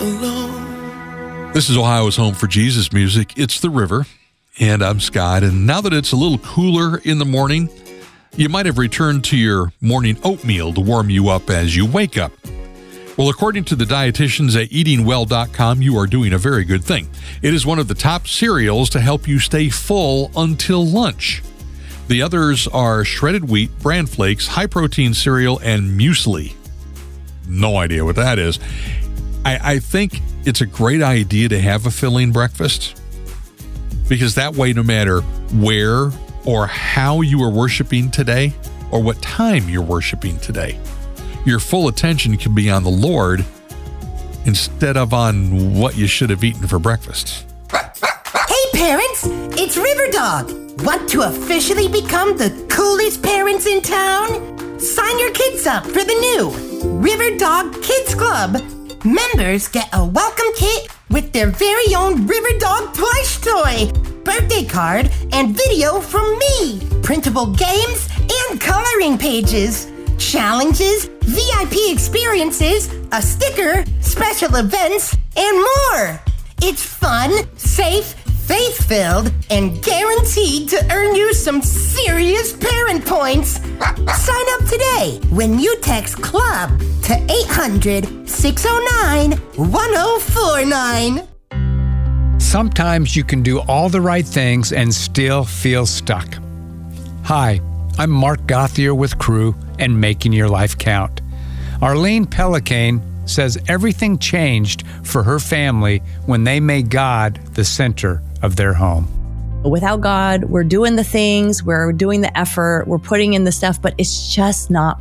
alone. This is Ohio's home for Jesus music. It's The River, and I'm Scott. And now that it's a little cooler in the morning, you might have returned to your morning oatmeal to warm you up as you wake up. Well, according to the dietitians at eatingwell.com, you are doing a very good thing. It is one of the top cereals to help you stay full until lunch. The others are shredded wheat, bran flakes, high-protein cereal, and muesli. No idea what that is. I think it's a great idea to have a filling breakfast, because that way, no matter where or how you are worshiping today, or what time you're worshiping today, your full attention can be on the Lord instead of on what you should have eaten for breakfast. Hey parents, it's River Dog. Want to officially become the coolest parents in town? Sign your kids up for the new River Dog Kids Club. Members get a welcome kit with their very own River Dog plush toy, birthday card, and video from me, printable games, and coloring pages. Challenges, VIP experiences, a sticker, special events, and more. It's fun, safe, faith-filled, and guaranteed to earn you some serious parent points. Sign up today when you text CLUB to 800-609-1049. Sometimes you can do all the right things and still feel stuck. Hi, I'm Mark Gothier with Crew and Making Your Life Count. Arlene Pellicane says everything changed for her family when they made God the center of their home. Without God, we're doing the things, we're doing the effort, we're putting in the stuff, but it's just not